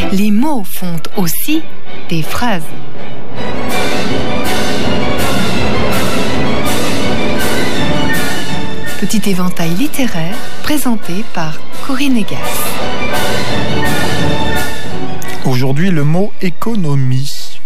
Les mots font aussi des phrases. Petit éventail littéraire présenté par Corinne Egas. Aujourd'hui, le mot économie.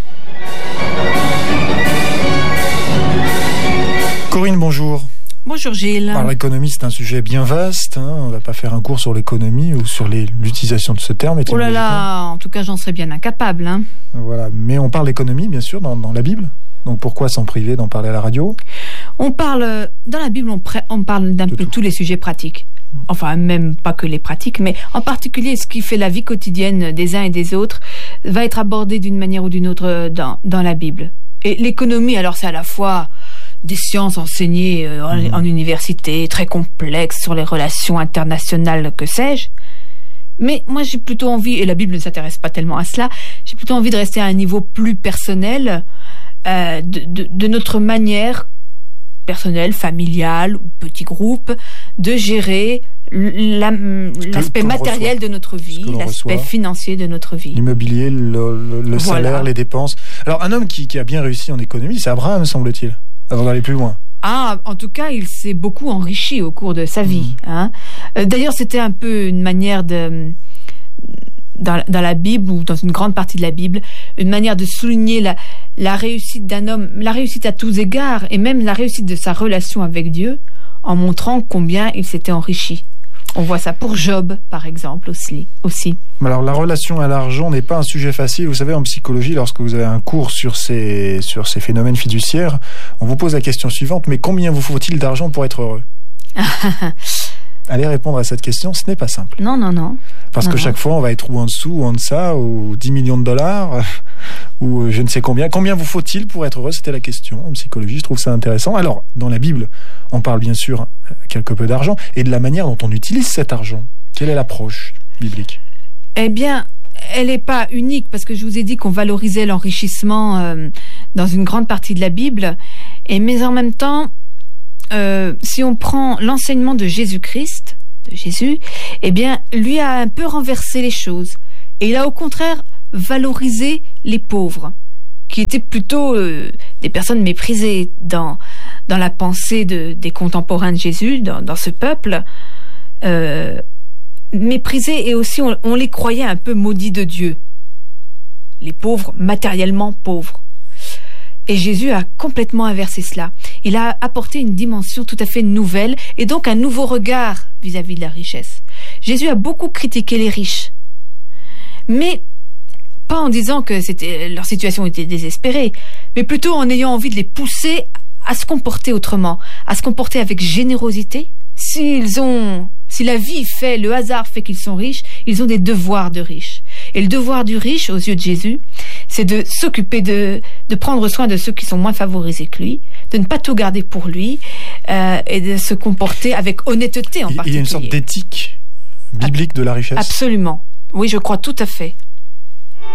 Corinne, bonjour. Bonjour Gilles. Alors l'économie, c'est un sujet bien vaste. On ne va pas faire un cours sur l'économie ou sur l'utilisation de ce terme. Oh là là, en tout cas, j'en serais bien incapable. Voilà, mais on parle d'économie, bien sûr, dans la Bible. Donc pourquoi s'en priver d'en parler à la radio ? On parle, dans la Bible, on parle d'un peu tous les sujets pratiques. Enfin, même pas que les pratiques, mais en particulier ce qui fait la vie quotidienne des uns et des autres va être abordé d'une manière ou d'une autre dans la Bible. Et l'économie, alors c'est à la fois des sciences enseignées en université, très complexes sur les relations internationales, que sais-je. Mais moi, j'ai plutôt envie, et la Bible ne s'intéresse pas tellement à cela, j'ai plutôt envie de rester à un niveau plus personnel de notre manière personnelle, familiale ou petit groupe, de gérer l'aspect matériel de notre vie, l'aspect financier de notre vie. L'immobilier, le salaire, les dépenses. Alors, un homme qui a bien réussi en économie, c'est Abraham, semble-t-il, avant d'aller plus loin. Ah, en tout cas, il s'est beaucoup enrichi au cours de sa vie. D'ailleurs, c'était un peu une manière dans la Bible, ou dans une grande partie de la Bible, une manière de souligner la réussite d'un homme, la réussite à tous égards, et même la réussite de sa relation avec Dieu, en montrant combien il s'était enrichi. On voit ça pour Job, par exemple, aussi. Alors, la relation à l'argent n'est pas un sujet facile. Vous savez, en psychologie, lorsque vous avez un cours sur ces phénomènes fiduciaires, on vous pose la question suivante, mais combien vous faut-il d'argent pour être heureux ? Allez répondre à cette question, ce n'est pas simple. Non. Parce que chaque fois, on va être ou en dessous, ou en deçà, ou 10 millions de dollars, ou je ne sais combien. Combien vous faut-il pour être heureux ? C'était la question en psychologie, je trouve ça intéressant. Alors, dans la Bible, on parle bien sûr quelque peu d'argent, et de la manière dont on utilise cet argent. Quelle est l'approche biblique ? Eh bien, elle n'est pas unique, parce que je vous ai dit qu'on valorisait l'enrichissement dans une grande partie de la Bible, mais en même temps, si on prend l'enseignement de Jésus, eh bien, lui a un peu renversé les choses. Et il a au contraire valorisé les pauvres, qui étaient plutôt des personnes méprisées dans la pensée des contemporains de Jésus, dans ce peuple. Méprisés, et aussi on les croyait un peu maudits de Dieu. Les pauvres, matériellement pauvres. Et Jésus a complètement inversé cela. Il a apporté une dimension tout à fait nouvelle, et donc un nouveau regard vis-à-vis de la richesse. Jésus a beaucoup critiqué les riches, mais pas en disant que leur situation était désespérée, mais plutôt en ayant envie de les pousser à se comporter autrement, à se comporter avec générosité. Si la vie fait, le hasard fait qu'ils sont riches, ils ont des devoirs de riches. Et le devoir du riche, aux yeux de Jésus, c'est de s'occuper de prendre soin de ceux qui sont moins favorisés que lui, de ne pas tout garder pour lui, et de se comporter avec honnêteté en particulier. Il y a une sorte d'éthique biblique de la richesse. Absolument. Oui, je crois tout à fait.